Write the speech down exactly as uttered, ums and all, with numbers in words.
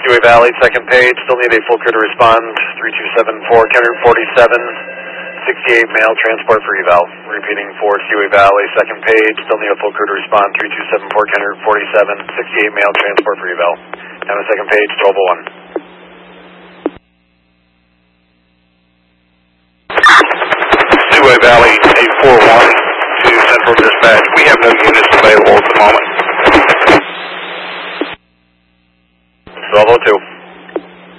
Skyway Valley, second page, still need a full crew to respond, three two seven four, ten forty-seven, sixty-eight mail transport for eval. Repeating for Skyway Valley, second page, still need a full crew to respond, three two seven four, ten forty-seven, sixty-eight mail transport for eval. Down to second page, twelve oh one.